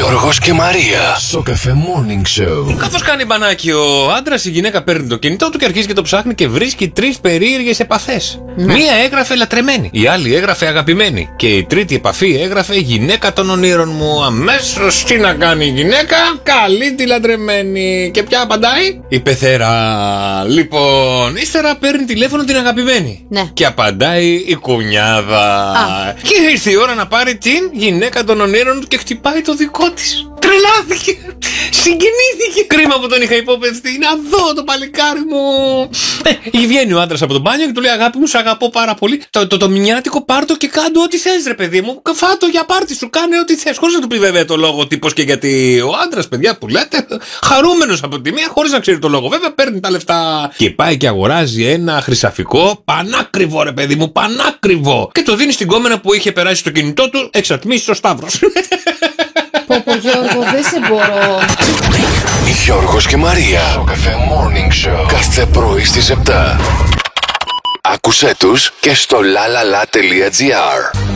Γιώργος και Μαρία. Σοκαφέ Morning Show. Καθώς κάνει μπανάκι ο άντρας, η γυναίκα παίρνει το κινητό του και αρχίζει και το ψάχνει και βρίσκει 3 περίεργες επαφές. Μία έγραφε λατρεμένη, η άλλη έγραφε αγαπημένη και η τρίτη επαφή έγραφε γυναίκα των ονείρων μου. Αμέσως τι να κάνει η γυναίκα? Καλή τη λατρεμένη. Και ποια απαντάει? Η πεθερά. Λοιπόν, ύστερα παίρνει τηλέφωνο την αγαπημένη. Ναι. Και απαντάει η κουνιάδα. Και ήρθε η ώρα να πάρει την γυναίκα των ονείρων του και χτυπάει το δικό της. Τρελάθηκε. Συγκινήθηκε. Κρίμα που τον είχα υπόπευτη. Να δω το παλικάρι μου. Βγαίνει ο άντρας από τον μπάνιο και του λέει: αγάπη μου, σ' αγαπώ πάρα πολύ. Το μηνιάτικο πάρτο και κάντο ό,τι θες, ρε παιδί μου. Φάτο για πάρτι σου, κάνε ό,τι θες. Χωρίς να του πει βέβαια το λόγο τύπος και γιατί. Ο άντρας, παιδιά που λέτε, χαρούμενος από τη μία, χωρίς να ξέρει το λόγο. Βέβαια παίρνει τα λεφτά και πάει και αγοράζει ένα χρυσαφικό πανάκριβο, ρε παιδί μου, πανάκριβο. Και το δίνει στην κόμενα που είχε περάσει στο κινητό του εξατμίσει στο Σταύρος. Πω Γιώργο, δεν σε μπορώ. Γιώργος και Μαρία. Σοκαφέ Morning Show. Κάθε πρωί στις 7. Άκουσέ τους και στο lalala.gr.